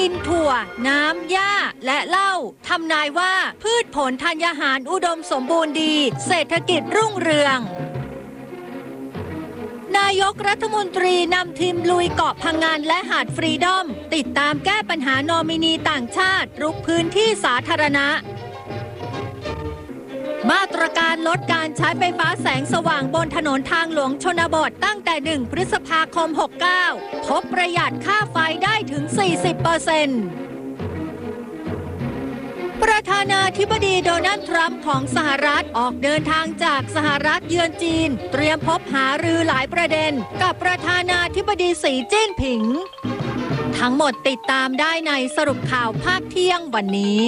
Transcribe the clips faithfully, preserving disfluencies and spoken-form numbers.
กินถั่วน้ำหญ้าและเหล้าทำนายว่าพืชผลธัญญาหารอุดมสมบูรณ์ดีเศรษฐกิจรุ่งเรืองนายกรัฐมนตรีนำทีมลุยเกาะพังงานและหาดฟรีดอมติดตามแก้ปัญหานอมินีต่างชาติรุกพื้นที่สาธารณะมาตรการลดการใช้ไฟฟ้าแสงสว่างบนถนนทางหลวงชนบทตั้งแต่หนึ่งพฤษภาคมหกเก้าพบประหยัดค่าไฟได้ถึง สี่สิบเปอร์เซ็นต์ ประธานาธิบดีโดนัลด์ทรัมป์ของสหรัฐออกเดินทางจากสหรัฐเยือนจีนเตรียมพบหารือหลายประเด็นกับประธานาธิบดีสีจิ้นผิงทั้งหมดติดตามได้ในสรุปข่าวภาคเที่ยงวันนี้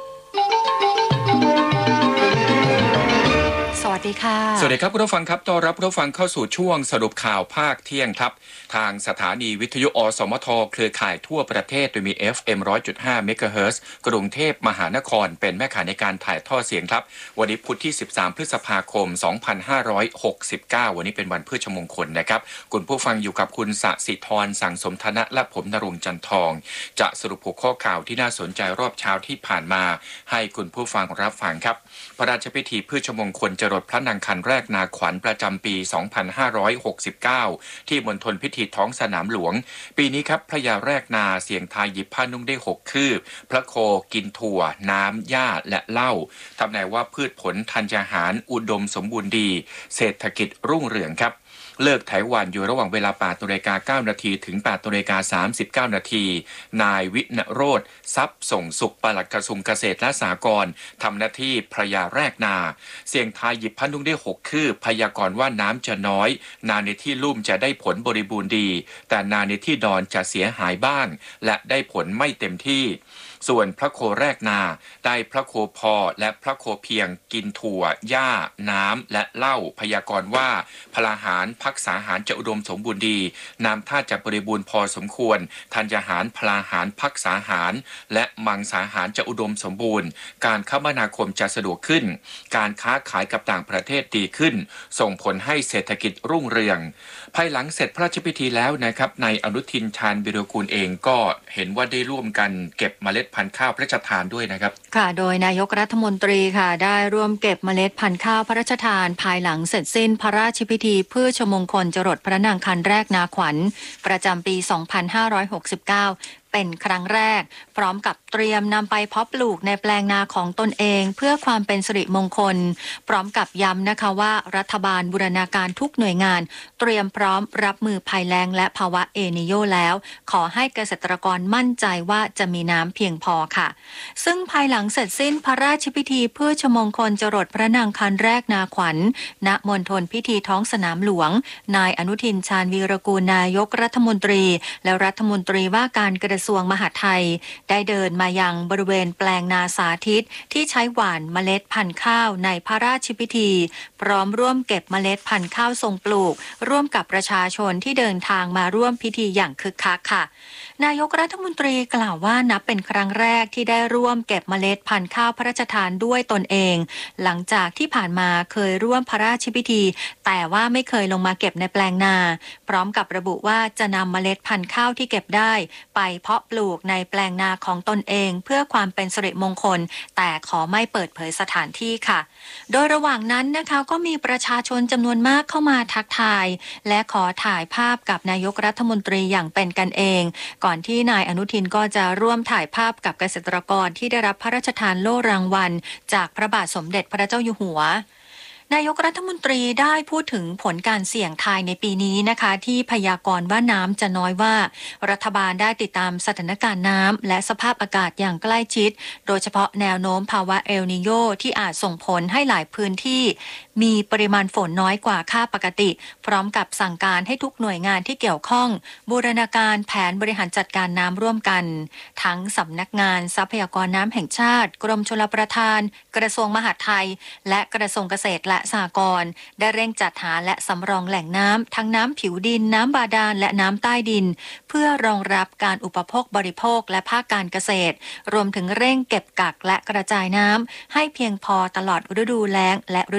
สวัสดีค่ะสวัสดีครับคุณผู้ฟังครับต้อนรับคุณผู้ฟังเข้าสู่ช่วงสรุปข่าวภาคเที่ยงครับทางสถานีวิทยุอสมทเครือข่ายทั่วประเทศโดยมี เอฟ เอ็ม หนึ่งร้อยจุดห้า เมกะเฮิรตซ์กรุงเทพมหานครเป็นแม่ข่ายในการถ่ายทอดเสียงครับวันนี้พุธที่สิบสามพฤษภาคมสองพันห้าร้อยหกสิบเก้าวันนี้เป็นวันพฤชมงคลนะครับคุณผู้ฟังอยู่กับคุณสศิธรสังสมธนะและผมณรงค์จันทองจะสรุปหัวข้อข่าวที่น่าสนใจรอบเช้าที่ผ่านมาให้คุณผู้ฟังรับฟังครับพระราชพิธีพฤชมงคลจรดพระนางคันแรกนาขวัญประจำปีสองพันห้าร้อยหกสิบเก้าที่มณฑลพิธีท้องสนามหลวงปีนี้ครับพระยาแรกนาเสียงทายหยิบผ้านุ่งได้หกคืบพระโคกินถั่วน้ำหญ้าและเหล้าทำนายว่าพืชผลธัญญาหารอุดมสมบูรณ์ดีเศรษฐกิจรุ่งเรืองครับเลิกไถหวานอยู่ระหว่างเวลา แปดนาฬิกาเก้านาทีถึง แปดนาฬิกาสามสิบเก้านาทีนายวิณโรจน์ทรัพย์ส่งสุขปลัดกระทรวงเกษตรและสหกรณ์ทำหน้าที่พระยาแรกนาเสี่ยงทายหยิบผ้านุ่งได้หกคืบพยากรณ์ว่าน้ำจะน้อยนาในที่ลุ่มจะได้ผลบริบูรณ์ดีแต่นาในที่ดอนจะเสียหายบ้างและได้ผลไม่เต็มที่ส่วนพระโคแรกนาได้พระโคพอและพระโคเพียงกินถั่วหญ้าน้ำและเหล้าพยากรณ์ว่าพลาหารพักษาหารจะอุดมสมบูรณ์ดีน้ำท่าจะบริบูรณ์พอสมควรธัญญาหารพลาหารพักษาหารและมังสาหารจะอุดมสมบูรณ์การคมนาคมจะสะดวกขึ้นการค้าขายกับต่างประเทศดีขึ้นส่งผลให้เศรษฐกิจรุ่งเรืองภายหลังเสร็จพระราชพิธีแล้วนะครับในอนุทินชาญวิรากูลเองก็เห็นว่าได้ร่วมกันเก็บเมล็ดพันธุ์ข้าวพระราชทานด้วยนะครับค่ะโดยนายกรัฐมนตรีค่ะได้ร่วมเก็บเมล็ดพันธุ์ข้าวพระราชทานภายหลังเสร็จสิ้นพระราชพิธีเพื่อชมงคลจรดพระนางคันแรกนาขวัญประจำปีสองพันห้าร้อยหกสิบเก้าเป็นครั้งแรกพร้อมกับเตรียมนำไปเพาะปลูกในแปลงนาของตนเองเพื่อความเป็นสิริมงคลพร้อมกับย้ำนะคะว่ารัฐบาลบูรณาการทุกหน่วยงานเตรียมพร้อมรับมือภัยแล้งและภาวะเอนิโยแล้วขอให้เกษตรกรมั่นใจว่าจะมีน้ำเพียงพอค่ะซึ่งภายหลังเสร็จสิ้นพระราชพิธีเพื่อชมงคลจรดพระนางคันแรกนาขวัญณมณฑลพิธีท้องสนามหลวงนายอนุทินชาญวีรกูลนายกรัฐมนตรีและรัฐมนตรีว่าการกระทรวงมหาดไทยได้เดินมายังบริเวณแปลงนาสาธิตที่ใช้หว่านเมล็ดพันธุ์ข้าวในพระราชพิธีพร้อมร่วมเก็บเมล็ดพันธุ์ข้าวทรงปลูกร่วมกับประชาชนที่เดินทางมาร่วมพิธีอย่างคึกคักค่ะนายกรัฐมนตรีกล่าวว่านับเป็นครั้งแรกที่ได้ร่วมเก็บเมล็ดพันธุ์ข้าวพระราชทานด้วยตนเองหลังจากที่ผ่านมาเคยร่วมพระราชพิธีแต่ว่าไม่เคยลงมาเก็บในแปลงนาพร้อมกับระบุว่าจะนำเมล็ดพันธุ์ข้าวที่เก็บได้ไปเพาะปลูกในแปลงนาของตนเองเพื่อความเป็นสิริมงคลแต่ขอไม่เปิดเผยสถานที่ค่ะโดยระหว่างนั้นนะคะก็มีประชาชนจำนวนมากเข้ามาทักทายและขอถ่ายภาพกับนายกรัฐมนตรีอย่างเป็นกันเองก่อนที่นายอนุทินก็จะร่วมถ่ายภาพกับเกษตรกรที่ได้รับพระราชทานโล่รางวัลจากพระบาทสมเด็จพระเจ้าอยู่หัวนายกรัฐมนตรีได้พูดถึงผลการเสี่ยงทายในปีนี้นะคะที่พยากรณ์ว่าน้ำจะน้อยว่ารัฐบาลได้ติดตามสถานการณ์น้ำและสภาพอากาศอย่างใกล้ชิดโดยเฉพาะแนวโน้มภาวะเอลนีโญที่อาจส่งผลให้หลายพื้นที่มีปริมาณฝนน้อยกว่าค่าปกติพร้อมกับสั่งการให้ทุกหน่วยงานที่เกี่ยวข้องบูรณาการแผนบริหารจัดการน้ำร่วมกันทั้งสำนักงานทรัพยากรน้ำแห่งชาติกรมชลประทานกระทรวงมหาดไทยและกระทรวงเกษตรและสหกรณ์ได้เร่งจัดหาและสำรองแหล่งน้ำทั้งน้ำผิวดินน้ำบาดาลและน้ำใต้ดินเพื่อรองรับการอุปโภคบริโภคและภาคการเกษตรรวมถึงเร่งเก็บกักและกระจายน้ำให้เพียงพอตลอดฤดูแล้งและฤดูเพาะ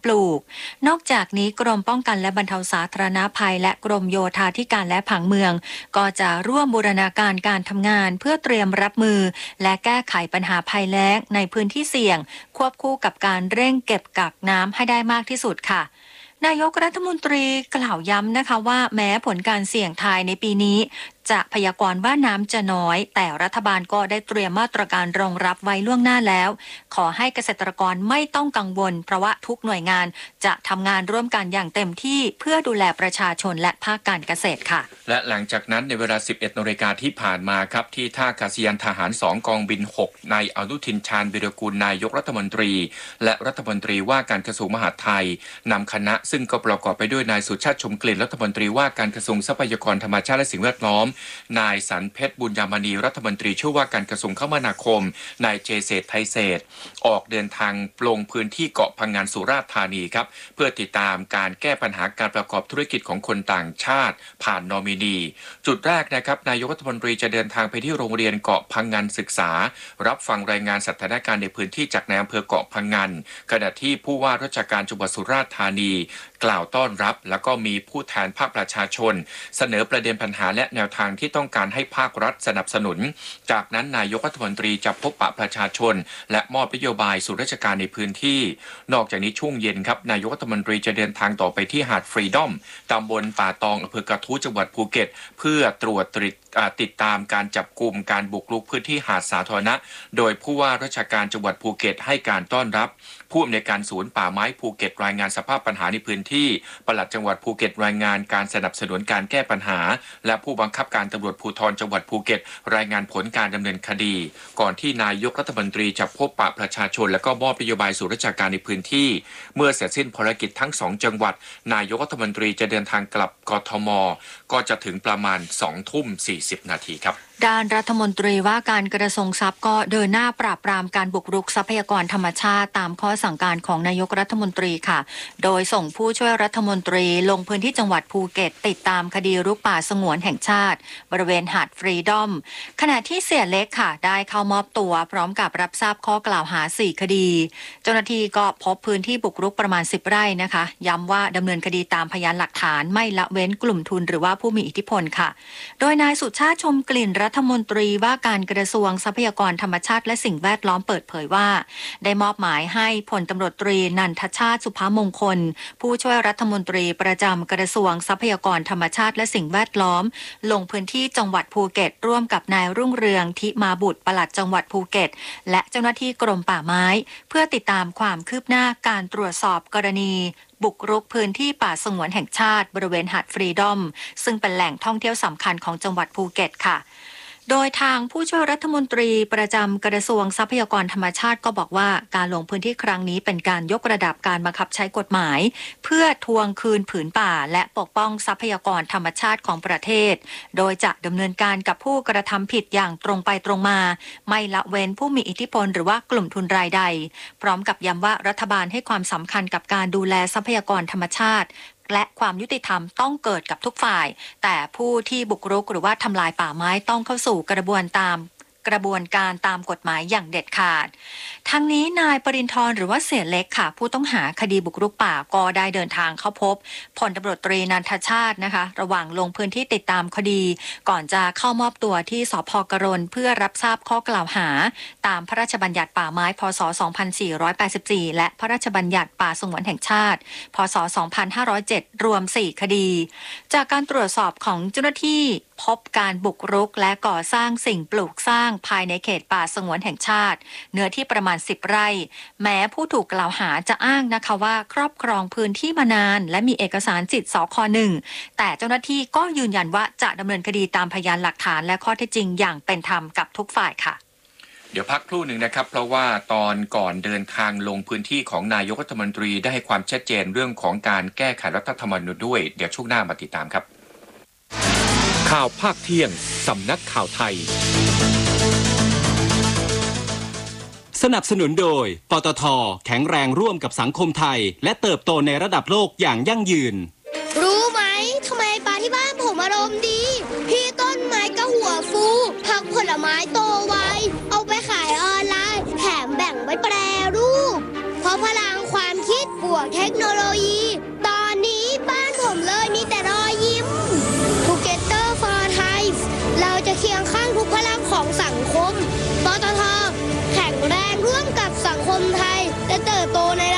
ปลูกนอกจากนี้กรมป้องกันและบรรเทาสาธารณภัยและกรมโยธาธิการและผังเมืองก็จะร่วมบูรณาการการทำงานเพื่อเตรียมรับมือและแก้ไขปัญหาภัยแล้งในพื้นที่เสี่ยงควบคู่กับการเร่งเก็บกักน้ำให้ได้มากที่สุดค่ะนายกรัฐมนตรีกล่าวย้ำนะคะว่าแม้ผลการเสี่ยงทายในปีนี้จะพยากรณ์ว่าน้ำจะน้อยแต่รัฐบาลก็ได้เตรียมมาตรการรองรับไว้ล่วงหน้าแล้วขอให้เกษตรกรไม่ต้องกังวลเพราะว่าทุกหน่วยงานจะทำงานร่วมกันอย่างเต็มที่เพื่อดูแลประชาชนและภาคการเกษตรค่ะและหลังจากนั้นในเวลา สิบเอ็ดนาฬิกาที่ผ่านมาครับที่ท่าอากาศยานทหารสองกองบินหกนายอนุทินชาญวิรากูลนายกรัฐมนตรีและรัฐมนตรีว่าการกระทรวงมหาดไทยนำคณะซึ่งก็ประกอบไปด้วยนายสุชาติชมกลิ่นรัฐมนตรีว่าการกระทรวงทรัพยากรธรรมชาติและสิ่งแวดล้อมนายสันเพชรบุญยามณีรัฐมนตรีช่วยว่าการกระทรวงคมนาคมนายเจเศรษฐ์ไทยเศรษฐ์ออกเดินทางลงพื้นที่เกาะพังงานสุราษฎร์ธานีครับเพื่อติดตามการแก้ปัญหาการประกอบธุรกิจของคนต่างชาติผ่านนอมินีจุดแรกนะครับนายกรัฐมนตรีจะเดินทางไปที่โรงเรียนเกาะพังงานศึกษารับฟังรายงานสถานการณ์ในพื้นที่จากนายอำเภอเกาะพังงานขณะที่ผู้ว่าราชการจังหวัดสุราษฎร์ธานีกล่าวต้อนรับแล้วก็มีผู้แทนภาคประชาชนเสนอประเด็นปัญหาและแนวทางที่ต้องการให้ภาครัฐสนับสนุนจากนั้นนายกรัฐมนตรีจะพบปะประชาชนและมอบนโยบายสู่ราชการในพื้นที่นอกจากนี้ช่วงเย็นครับนายกรัฐมนตรีจะเดินทางต่อไปที่หาดฟรีดอมตำบลป่าตองอำเภอกระทู้จังหวัดภูเก็ตเพื่อตรวจตริดติดตามการจับกุมการบุกรุกพื้นที่หาดสาธารณะโดยผู้ว่าราชการจังหวัดภูเก็ตให้การต้อนรับผู้อำนวยการศูนย์ป่าไม้ภูเก็ตรายงานสภาพปัญหาในพื้นที่ปลัดจังหวัดภูเก็ตรายงานการสนับสนุนการแก้ปัญหาและผู้บังคับการตำรวจภูธรจังหวัดภูเก็ตรายงานผลการดำเนินคดีก่อนที่นายกรัฐมนตรีจะพบปะประชาชนและก็มอบนโยบายสู่ราชการในพื้นที่เมื่อเสร็จสิ้นภารกิจทั้งสองจังหวัดนายกรัฐมนตรีจะเดินทางกลับกทมก็จะถึงประมาณสองทุ่มสี่สิบนาทีครับด้านรัฐมนตรีว่าการกระทรวงทรัพย์ก็เดินหน้าปราบปรามการบุกรุกทรัพยากรธรรมชาติตามข้อสั่งการของนายกรัฐมนตรีค่ะโดยส่งผู้ช่วยรัฐมนตรีลงพื้นที่จังหวัดภูเก็ตติดตามคดีรุกป่าสงวนแห่งชาติบริเวณหาดฟรีดอมขณะที่เสียเล็กค่ะได้เข้ามอบตัวพร้อมกับรับทราบข้อกล่าวหาสี่คดีเจ้าหน้าที่ก็พบพื้นที่บุกรุกประมาณสิบไร่นะคะย้ำว่าดำเนินคดีตามพยานหลักฐานไม่ละเว้นกลุ่มทุนหรือว่าผู้มีอิทธิพลค่ะโดยนายสุชาติชมกลิ่นรัฐมนตรีว่าการกระทรวงทรัพยากรธรรมชาติและสิ่งแวดล้อมเปิดเผยว่าได้มอบหมายให้พลตำรวจตรีนันทชาติสุภมงคลผู้ช่วยรัฐมนตรีประจำกระทรวงทรัพยากรธรรมชาติและสิ่งแวดล้อมลงพื้นที่จังหวัดภูเก็ตร่วมกับนายรุ่งเรืองทิมาบุตรปลัดจังหวัดภูเก็ตและเจ้าหน้าที่กรมป่าไม้เพื่อติดตามความคืบหน้าการตรวจสอบกรณีบุกรุกพื้นที่ป่าสงวนแห่งชาติบริเวณหาดฟรีดอมซึ่งเป็นแหล่งท่องเที่ยวสำคัญของจังหวัดภูเก็ตค่ะโดยทางผู้ช่วยรัฐมนตรีประจำกระทรวงทรัพยากรธรรมชาติก็บอกว่าการลงพื้นที่ครั้งนี้เป็นการยกระดับการบังคับใช้กฎหมายเพื่อทวงคืนผืนป่าและปกป้องทรัพยากรธรรมชาติของประเทศโดยจะดำเนินการกับผู้กระทำผิดอย่างตรงไปตรงมาไม่ละเว้นผู้มีอิทธิพลหรือว่ากลุ่มทุนรายใดพร้อมกับย้ำว่ารัฐบาลให้ความสำคัญกับการดูแลทรัพยากรธรรมชาติและความยุติธรรมต้องเกิดกับทุกฝ่ายแต่ผู้ที่บุกรุกหรือว่าทำลายป่าไม้ต้องเข้าสู่กระบวนตามกระบวนการตามกฎหมายอย่างเด็ดขาดทั้งนี้นายปรินทร์หรือว่าเสียเล็กค่ะผู้ต้องหาคดีบุกรุกป่าก็ได้เดินทางเข้าพบพลตำรวจตรีนันทชาตินะคะระหว่างลงพื้นที่ติดตามคดีก่อนจะเข้ามอบตัวที่สภ.กรณเพื่อรับทราบข้อกล่าวหาตามพระราชบัญญัติป่าไม้พ.ศ. สองพันสี่ร้อยแปดสิบสี่และพระราชบัญญัติป่าสงวนแห่งชาติพ.ศ. สองพันห้าร้อยเจ็ดรวมสี่คดีจากการตรวจสอบของเจ้าหน้าที่พบการบุกรุกและก่อสร้างสิ่งปลูกสร้างภายในเขตป่าสงวนแห่งชาติเนื้อที่ประมาณสิบไร่แม้ผู้ถูกกล่าวหาจะอ้างนะคะว่าครอบครองพื้นที่มานานและมีเอกสารสิทธิ์สค.หนึ่งแต่เจ้าหน้าที่ก็ยืนยันว่าจะดำเนินคดีตามพยานหลักฐานและข้อเท็จจริงอย่างเป็นธรรมกับทุกฝ่ายค่ะเดี๋ยวพักครู่หนึ่งนะครับเพราะว่าตอนก่อนเดินทางลงพื้นที่ของนายกรัฐมนตรีได้ให้ความชัดเจนเรื่องของการแก้ไขรัฐธรรมนูญด้วยเดี๋ยวช่วงหน้ามาติดตามครับข่าวภาคเที่ยงสำนักข่าวไทยสนับสนุนโดยปตท.แข็งแรงร่วมกับสังคมไทยและเติบโตในระดับโลกอย่างยั่งยืนรู้ไหมทำไมปลาที่บ้านผมอารมณ์ดีพี่ต้นไม้ก็หัวฟูผักผลไม้โตไวเอาไปขายออนไลน์แถมแบ่งไว้แปรรูปเพราะพลังความคิดบวกเทคโนจะเติบโตใน